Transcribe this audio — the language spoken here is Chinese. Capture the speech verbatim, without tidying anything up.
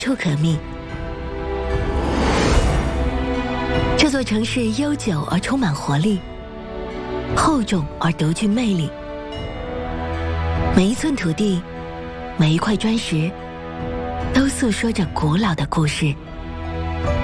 处可觅。这座城市悠久而充满活力，厚重而独具魅力。每一寸土地，每一块砖石，都诉说着古老的故事。